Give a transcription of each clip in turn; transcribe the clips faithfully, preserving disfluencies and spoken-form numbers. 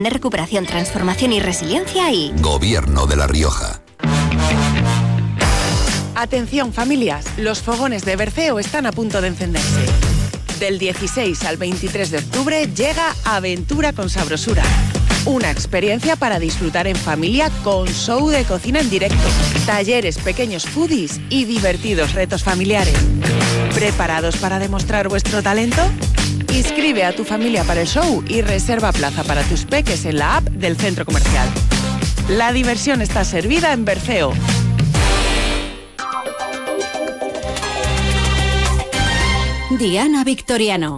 de recuperación, transformación y resiliencia y... Gobierno de La Rioja. Atención familias, los fogones de Berceo están a punto de encenderse. Del dieciséis al veintitrés de octubre llega Aventura con Sabrosura. Una experiencia para disfrutar en familia con show de cocina en directo, talleres, pequeños foodies y divertidos retos familiares. ¿Preparados para demostrar vuestro talento? Inscribe a tu familia para el show y reserva plaza para tus peques en la app del centro comercial. La diversión está servida en Berceo. Diana Victoriano.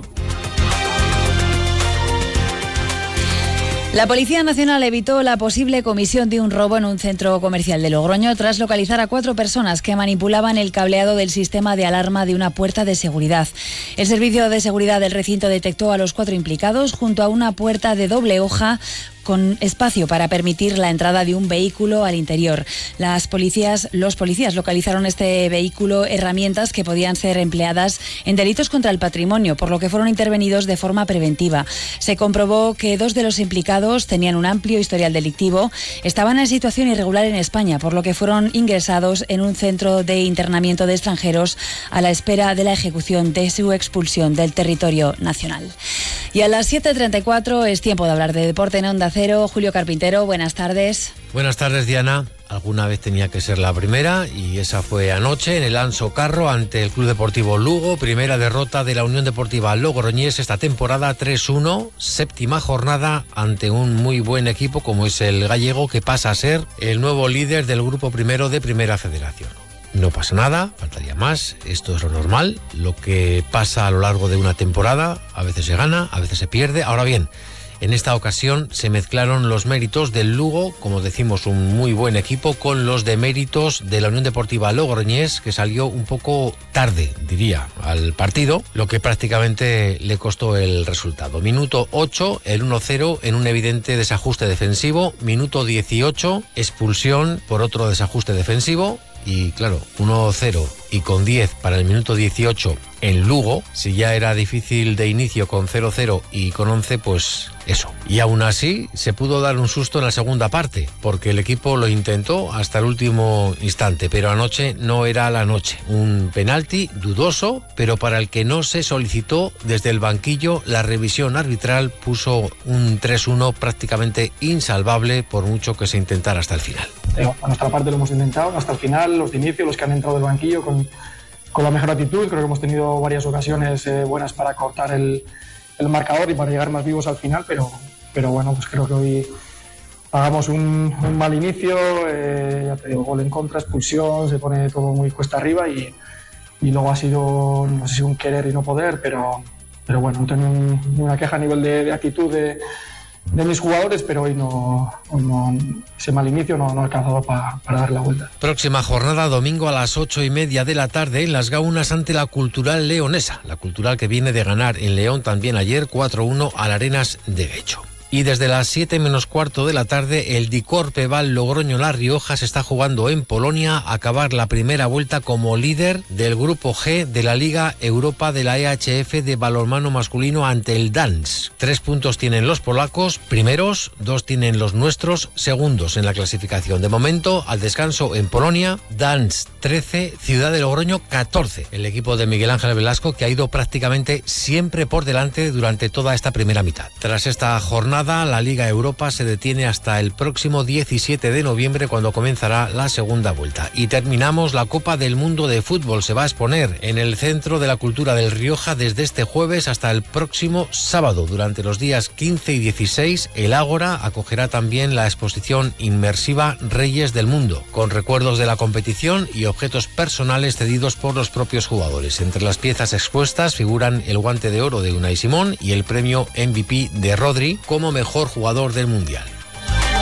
La Policía Nacional evitó la posible comisión de un robo en un centro comercial de Logroño tras localizar a cuatro personas que manipulaban el cableado del sistema de alarma de una puerta de seguridad. El servicio de seguridad del recinto detectó a los cuatro implicados junto a una puerta de doble hoja con espacio para permitir la entrada de un vehículo al interior. Las policías, los policías localizaron este vehículo herramientas que podían ser empleadas en delitos contra el patrimonio, por lo que fueron intervenidos de forma preventiva. Se comprobó que dos de los implicados tenían un amplio historial delictivo, estaban en situación irregular en España, por lo que fueron ingresados en un centro de internamiento de extranjeros a la espera de la ejecución de su expulsión del territorio nacional. Y a las siete treinta y cuatro es tiempo de hablar de deporte en Onda Cero. Julio Carpintero, buenas tardes. Buenas tardes, Diana. Alguna vez tenía que ser la primera y esa fue anoche en el Anso Carro ante el Club Deportivo Lugo. Primera derrota de la Unión Deportiva Logroñés esta temporada, tres uno, séptima jornada ante un muy buen equipo como es el gallego, que pasa a ser el nuevo líder del grupo primero de Primera Federación. No pasa nada, faltaría más, esto es lo normal, lo que pasa a lo largo de una temporada, a veces se gana, a veces se pierde. Ahora bien, en esta ocasión se mezclaron los méritos del Lugo, como decimos, un muy buen equipo, con los deméritos de la Unión Deportiva Logroñés, que salió un poco tarde, diría, al partido, lo que prácticamente le costó el resultado. Minuto ocho, el uno cero en un evidente desajuste defensivo. Minuto dieciocho, expulsión por otro desajuste defensivo. Y claro, uno cero y con diez para el minuto dieciocho en Lugo, si ya era difícil de inicio con cero cero y con once, pues eso. Y aún así se pudo dar un susto en la segunda parte, porque el equipo lo intentó hasta el último instante, pero anoche no era la noche. Un penalti dudoso, pero para el que no se solicitó desde el banquillo, la revisión arbitral puso un tres uno prácticamente insalvable por mucho que se intentara hasta el final. A nuestra parte lo hemos intentado hasta el final, los de inicio, los que han entrado del banquillo con, con la mejor actitud. Creo que hemos tenido varias ocasiones eh, buenas para cortar el, el marcador y para llegar más vivos al final, pero, pero bueno, pues creo que hoy pagamos un, un mal inicio, eh, ya te digo, gol en contra, expulsión, se pone todo muy cuesta arriba y, y luego ha sido, no sé si un querer y no poder, pero, pero bueno, no tengo un, una queja a nivel de, de actitud de de mis jugadores, pero hoy no, hoy no ese mal inicio no, no ha alcanzado pa, para dar la vuelta. Próxima jornada, domingo a las ocho y media de la tarde en Las Gaunas ante la Cultural Leonesa, la Cultural que viene de ganar en León también ayer cuatro uno al Arenas de Guecho. Y desde las siete menos cuarto de la tarde, el Dicorpeval Logroño La Rioja se está jugando en Polonia a acabar la primera vuelta como líder del Grupo G de la Liga Europa de la E H F de balonmano masculino ante el Dansk. Tres puntos tienen los polacos, primeros, dos tienen los nuestros, segundos en la clasificación. De momento, al descanso en Polonia, Dansk trece, Ciudad de Logroño catorce. El equipo de Miguel Ángel Velasco, que ha ido prácticamente siempre por delante durante toda esta primera mitad. Tras esta jornada, la Liga Europa se detiene hasta el próximo diecisiete de noviembre, cuando comenzará la segunda vuelta. Y terminamos la Copa del Mundo de Fútbol. Se va a exponer en el Centro de la Cultura del Rioja desde este jueves hasta el próximo sábado. Durante los días quince y dieciséis, el Ágora acogerá también la exposición inmersiva Reyes del Mundo, con recuerdos de la competición y objetos personales cedidos por los propios jugadores. Entre las piezas expuestas figuran el guante de oro de Unai Simón y el premio M V P de Rodri como mejor jugador del Mundial.